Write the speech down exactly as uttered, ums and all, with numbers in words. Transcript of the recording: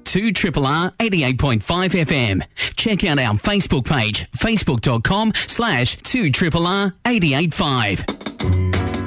two R R R eighty-eight point five F M. Check out our Facebook page, facebook dot com slash two R R R eighty-eight point five.